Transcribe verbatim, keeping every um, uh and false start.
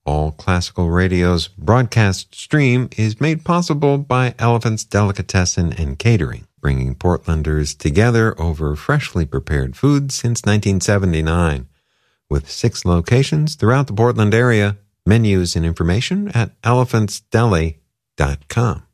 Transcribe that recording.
All Classical Radio's broadcast stream is made possible by Elephant's Delicatessen and Catering, bringing Portlanders together over freshly prepared food since nineteen seventy-nine. With six locations throughout the Portland area, menus and information at elephants deli dot com.